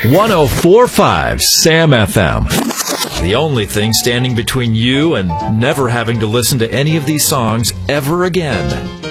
104.5 Sam FM. The only thing standing between you and never having to listen to any of these songs ever again.